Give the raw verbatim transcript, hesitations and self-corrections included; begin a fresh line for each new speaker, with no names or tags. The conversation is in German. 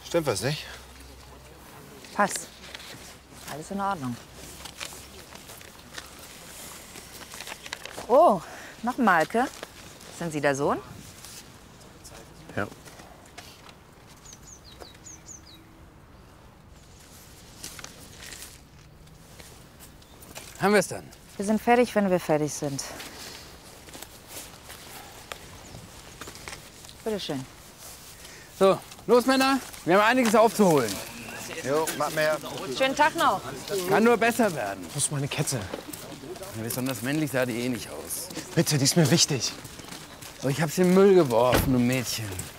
Stimmt was nicht?
Passt. Alles in Ordnung. Oh, noch ein Malke. Sind Sie der Sohn?
Ja.
Haben wir es dann?
Wir sind fertig, wenn wir fertig sind. Bitte schön.
So, los Männer, wir haben einiges aufzuholen.
Jo, mach mehr.
Schönen Tag noch.
Kann nur besser werden.
Wo ist meine Kette?
Ja, besonders männlich sah die eh nicht aus.
Bitte, die ist mir wichtig.
So, ich hab's in den Müll geworfen, du Mädchen.